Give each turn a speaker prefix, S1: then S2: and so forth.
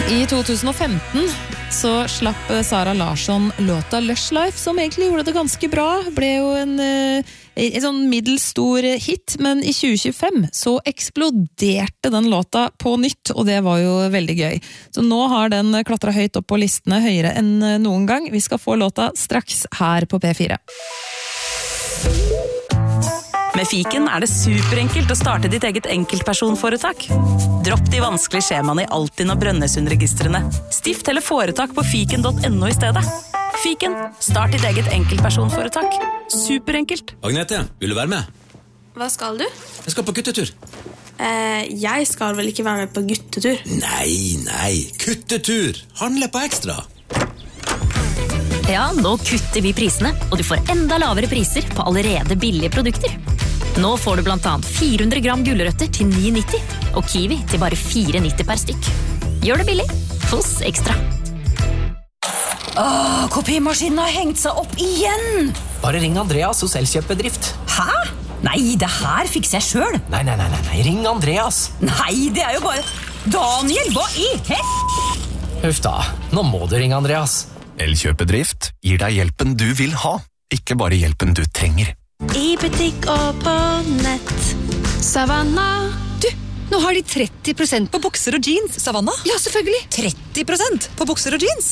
S1: I 2015 så slapp Sara Larsson låta Lush Life, som egentlig gjorde det ganske bra. Ble jo en sånn middelstor hit, men i 2025 så eksploderte den låta på nytt, og det var jo veldig gøy. Så nå har den klatret høyt opp på listene, høyere enn noen gang. Vi skal få låta straks her på P4.
S2: Med Fiken det superenkelt å starte ditt eget enkeltpersonforetak. Dropp de vanskelige skjemaene i Altinn og Brønnøysundregistrene. Stift eller foretak på fiken.no i stedet. Fiken, start ditt eget enkeltpersonforetak. Superenkelt.
S3: Agnete, vil du være med?
S4: Hva skal du?
S3: Jeg skal på guttetur.
S4: Jeg skal vel ikke være med på guttetur?
S3: Nei, kuttetur! Handle på ekstra!
S5: Ja, nå kutter vi prisene, og du får enda lavere priser på allerede billige produkter. Nå får du blant annet 400 gram gulrøtter til 9,90, og kiwi til bare 4,90 per stykk. Gjør det billig hos Ekstra.
S6: Kopimaskinen har hengt seg opp igjen!
S7: Bare ring Andreas hos Elkjøpbedrift.
S6: Hæ? Nei, det her fikser jeg selv.
S7: Nei, ring Andreas.
S6: Nei, det jo bare... Daniel, hva i
S7: Huff da, nå må du ringe Andreas.
S8: Elkjøpedrift gir deg hjelpen du vil ha, ikke bare hjelpen du trenger.
S9: I butikk og på nett. Savanna.
S10: Du, nå har de 30% på bukser og jeans. Savanna? Ja, selvfølgelig. 30% på bukser og jeans.